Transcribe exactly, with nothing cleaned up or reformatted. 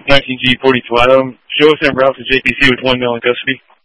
nineteen G forty-two Adam. Show us en route to J P C with one male in custody.